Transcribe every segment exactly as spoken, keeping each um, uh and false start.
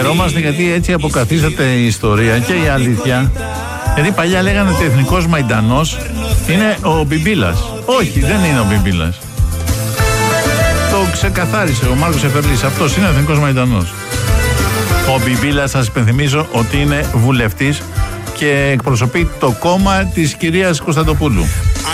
Χαιρόμαστε γιατί έτσι αποκαθίσταται η ιστορία και η αλήθεια. Γιατί παλιά λέγανε ότι εθνικός Μαϊντανός είναι ο Μπιμπίλας. Όχι, δεν είναι ο Μπιμπίλας. Το ξεκαθάρισε ο Μάρκος Εφερλής. Αυτός είναι ο εθνικός Μαϊντανός. Ο Μπιμπίλας, σας υπενθυμίζω ότι είναι βουλευτής και εκπροσωπεί το κόμμα της κυρίας Κωνσταντοπούλου.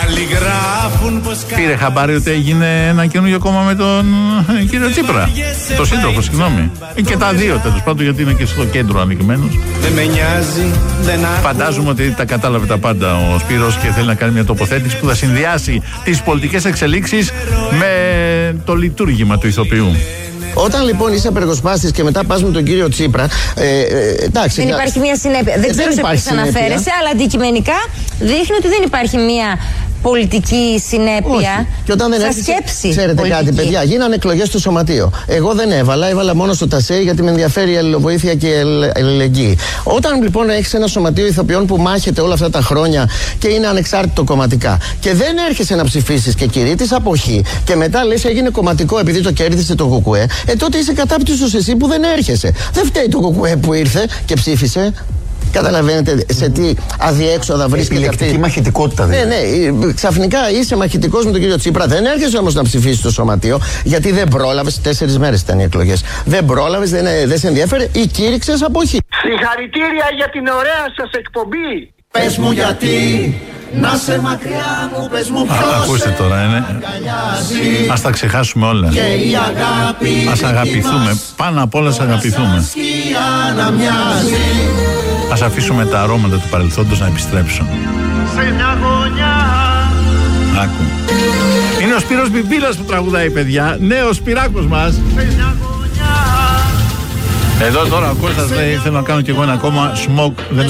Πήρε χαμπάρι ότι έγινε ένα καινούργιο κόμμα με τον κύριο Τσίπρα. Το σύντροφο, συγγνώμη. Και τα δύο τέλος πάντων, γιατί είναι και στο κέντρο ανοιχμένος. Φαντάζομαι ότι τα κατάλαβε τα πάντα ο Σπύρος και θέλει να κάνει μια τοποθέτηση που θα συνδυάσει τις πολιτικές εξελίξεις με το λειτουργήμα του ηθοποιού. Όταν λοιπόν είσαι απεργοσπάστης και μετά πας με τον κύριο Τσίπρα, ε, ε, εντάξει. Δεν υπάρχει μια συνέπεια. Δεν, δεν ξέρω σε ποιους αναφέρεσαι, αλλά αντικειμενικά δείχνει ότι δεν υπάρχει μια πολιτική συνέπεια. Όχι. Και όταν δεν έρχεσαι, σκέψη. Ξέρετε πολιτική. Κάτι, παιδιά, γίνανε εκλογές στο Σωματείο. Εγώ δεν έβαλα, έβαλα μόνο στο ΤΑΣΕ γιατί με ενδιαφέρει η αλληλοβοήθεια και η αλληλεγγύη. Όταν λοιπόν έχεις ένα σωματείο ηθοποιών που μάχεται όλα αυτά τα χρόνια και είναι ανεξάρτητο κομματικά και δεν έρχεσαι να ψηφίσεις και κηρύττεις αποχή και μετά λες έγινε κομματικό επειδή το κέρδισε το ΚΚΕ, ε τότε είσαι κατάπτυστος εσύ που δεν έρχεσαι. Δεν φταίει το ΚΚΕ που ήρθε και ψήφισε. Καταλαβαίνετε σε τι αδιέξοδα βρίσκεται αυτή. Επιλεκτική μαχητικότητα δηλαδή. Ναι, ναι. Ξαφνικά είσαι μαχητικός με τον κύριο Τσίπρα. Δεν έρχεσαι όμως να ψηφίσεις το Σωματείο, γιατί δεν πρόλαβες. Τέσσερις μέρες ήταν οι εκλογές. Δεν πρόλαβες, δεν, δεν σε ενδιαφέρει ή κήρυξες αποχή. Συγχαρητήρια για την ωραία σας εκπομπή. Πες μου γιατί να σε μακριά μου, πες μου ποιος. Ακούστε τώρα, είναι. Ας τα ξεχάσουμε όλα. Και η αγάπη. Ας αγαπηθούμε. Πάνω απ' όλα ας αγαπηθούμε. Ας αφήσουμε τα αρώματα του παρελθόντος να επιστρέψουν. Σε μια γωνιά. Άκου. Είναι ο Σπύρος Μπιμπίλας που τραγουδάει, παιδιά. Ναι, ο Σπυράκος μας. Σε μια γωνιά. Εδώ τώρα ο Κώστας λέει: θέλω να κάνω κι εγώ ένα ακόμα smoke. Δεν